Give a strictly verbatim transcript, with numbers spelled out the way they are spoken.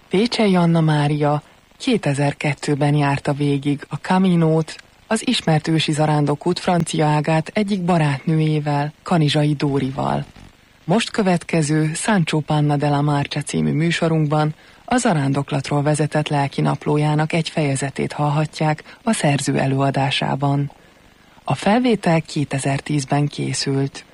Pécsei Anna Mária kétezer-kettőben járta végig a Caminót, az ismert ősi zarándokút francia ágát egyik barátnőjével, Kanizsai Dórival. Most következő Sancho Panna della Marcia című műsorunkban a zarándoklatról vezetett lelkinaplójának egy fejezetét hallhatják a szerző előadásában. A felvétel kétezer-tízben készült.